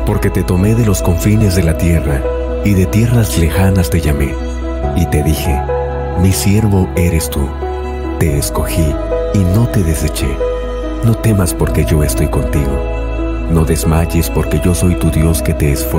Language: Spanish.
Porque te tomé de los confines de la tierra, y de tierras lejanas te llamé, y te dije, mi siervo eres tú. Te escogí y no te deseché. No temas porque yo estoy contigo. No desmayes porque yo soy tu Dios que te esfuerza.